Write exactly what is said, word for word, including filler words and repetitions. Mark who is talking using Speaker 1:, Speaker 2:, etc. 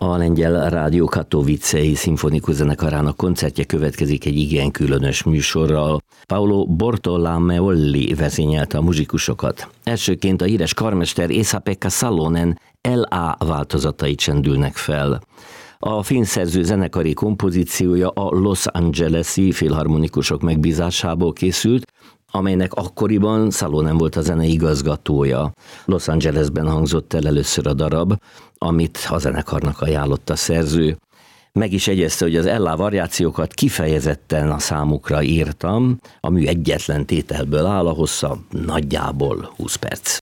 Speaker 1: A lengyel rádió Katowicei szimfonikus zenekarának koncertje következik egy igen különös műsorral. Paolo Bortolomeoli vezényelte a muzsikusokat. Elsőként a híres karmester Esa-Pekka Salonen el á változatai csendülnek fel. A filmszerző zenekari kompozíciója a Los Angeles-i filharmonikusok megbízásából készült, amelynek akkoriban Salonen volt a zenei igazgatója. Los Angelesben hangzott el először a darab, amit a zenekarnak ajánlott a szerző. Meg is egyezte, hogy az el á variációkat kifejezetten a számukra írtam. A mű egyetlen tételből áll, a hossza nagyjából húsz perc.